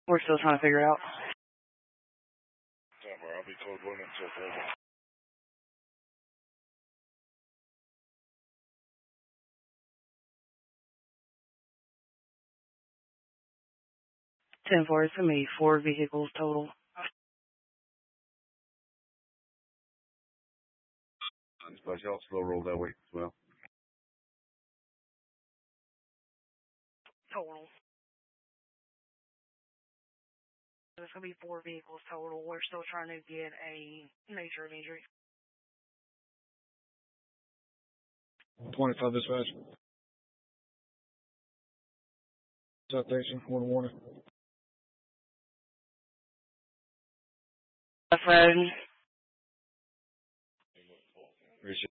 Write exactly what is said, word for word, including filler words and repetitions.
We're still trying to figure it out. I'll be code one until then. ten four for me, four vehicles total. I suppose y'all slow roll that way as well. Total. There's going to be four vehicles total. We're still trying to get a nature of injury. twenty-five dispatch. Citation, one warning. Left road. Appreciate